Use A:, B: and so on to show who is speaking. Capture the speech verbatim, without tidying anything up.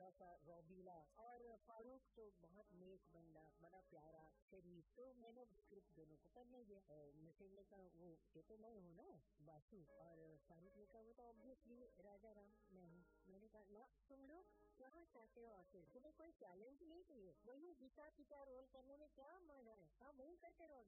A: थोड़ा सा रौबीला, और फारूक तो बहुत नेक बंदा, बड़ा प्यारा शरीफ। तो मैंने स्क्रिप्ट दोनों को करने दिया। नसीब ने कहा वो ये तो मैं हूँ ना बासु, और फारूक ने कहा वो तो ऑब्वियसली राजा राम मैं हूँ। मैंने कहा ना तुम लोग क्या चाहते हो, आखिर तुम्हें कोई चैलेंज नहीं चाहिए, वही गीता पिता रोल करने में क्या मन है, हाँ वही करते रहोगे।